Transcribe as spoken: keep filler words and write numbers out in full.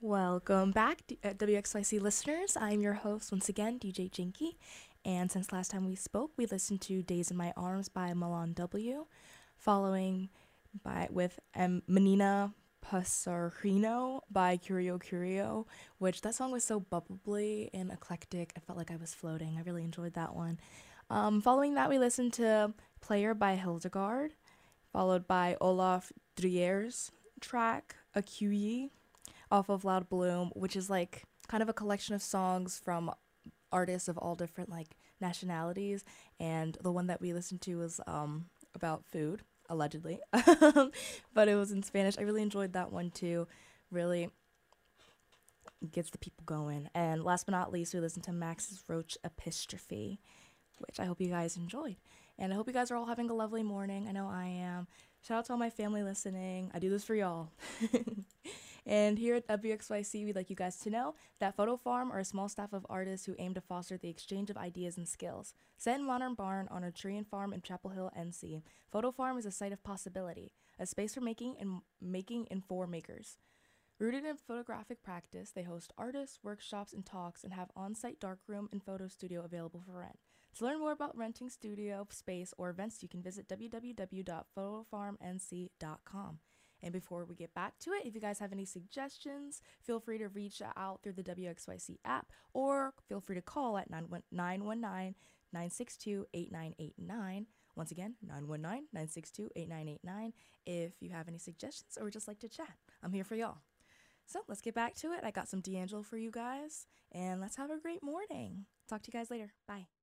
Welcome back, D- uh, W X Y C listeners. I'm your host once again, D J Jinky. And since last time we spoke, we listened to Days in My Arms by Milan W, following by with um, Menina Pasarino by Curio Curio, which that song was so bubbly and eclectic. I felt like I was floating. I really enjoyed that one. Um, following that, we listened to Player by Hildegard, followed by Olaf Drier's track, Accuyi, off of Loud Bloom, which is like kind of a collection of songs from artists of all different like nationalities. And the one that we listened to was um, about food, allegedly, but it was in Spanish. I really enjoyed that one too. Really gets the people going. And last but not least, we listened to Max's Roach Epistrophe, which I hope you guys enjoyed. And I hope you guys are all having a lovely morning. I know I am. Shout out to all my family listening. I do this for y'all. And here at W X Y C, we'd like you guys to know that Photo Farm are a small staff of artists who aim to foster the exchange of ideas and skills. Set in Modern Barn on a Trean farm in Chapel Hill, N C, Photo Farm is a site of possibility, a space for making and making and for makers. Rooted in photographic practice, they host artists, workshops, and talks and have on-site darkroom and photo studio available for rent. To learn more about renting studio space or events, you can visit w w w dot photo farm n c dot com. And before we get back to it, if you guys have any suggestions, feel free to reach out through the W X Y C app or feel free to call at nine one nine, nine six two, eight nine eight nine. Once again, nine one nine, nine six two, eight nine eight nine if you have any suggestions or just like to chat. I'm here for y'all. So let's get back to it. I got some D'Angelo for you guys, and let's have a great morning. Talk to you guys later. Bye.